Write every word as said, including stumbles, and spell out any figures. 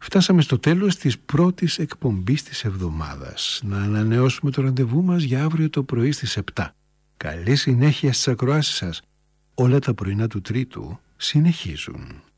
Φτάσαμε στο τέλος της πρώτης εκπομπής της εβδομάδας. Να ανανεώσουμε το ραντεβού μας για αύριο το πρωί στις επτά. Καλή συνέχεια στις ακροάσεις σας. Όλα τα πρωινά του Τρίτου συνεχίζουν.